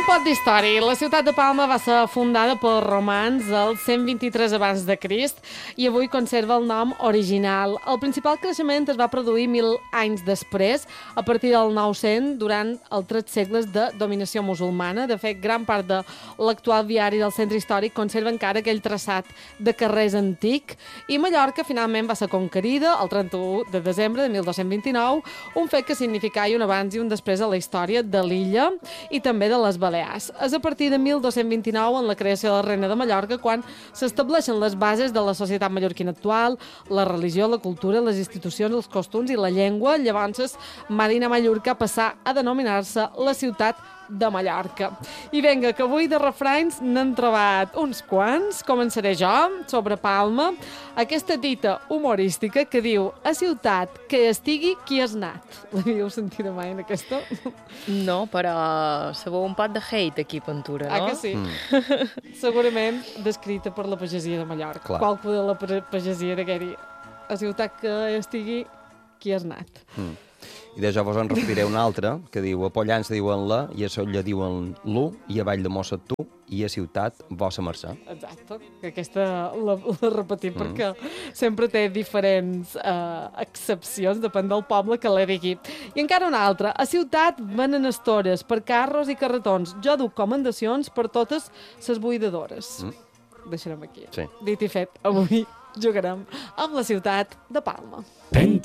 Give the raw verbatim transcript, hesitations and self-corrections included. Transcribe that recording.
pot d'història. La ciutat de Palma va ser fundada pels romans el cent vint-i-tres abans de Crist i avui conserva el nom original. El principal creixement es va produir mil anys després, a partir del nou-cents, durant els tres segles de dominació musulmana. De fet, gran part de l'actual viari del centre històric conserva encara aquell traçat de carrers antic, i Mallorca finalment va ser conquerida el trenta-u de desembre de mil dos-cents vint-i-nou, un fet que significava un abans i un després a la història de l'illa i també de les Balears. És a partir de mil dos-cents vint-i-nou, en la creació de la Reina de Mallorca, quan s'estableixen les bases de la societat mallorquina actual, la religió, la cultura, les institucions, els costums i la llengua. Llavors, Medina Mallorca passà a denominar-se la ciutat de Mallorca. I vinga, que avui de refranys n'han trobat uns quants. Començaré jo, sobre Palma, aquesta dita humorística que diu: a ciutat que estigui qui has anat. L'havíeu sentit mai en aquesta? No, però sabeu un pot de hate aquí, Ventura, no? Ah, que sí? Mm. Segurament descrita per la pagesia de Mallorca. Clar. Qualcú de la pagesia de dir a ciutat que estigui qui has anat. Mm. I d'això vos en referiré una altra, que diu: a Pollença diuen la, i a Solla diuen l'u, i a Vall de Mossa tu, i a Ciutat vossa mercè. Exacte, que aquesta la, la repetim mm. perquè sempre té diferents uh, excepcions, depèn del poble que la digui. I encara una altra: a Ciutat venen estores per carros i carretons. Jo duc comendacions per totes ses buidadores. Mm. Deixarem aquí. Sí. Dit i fet, avui jugarem amb la ciutat de Palma. Ten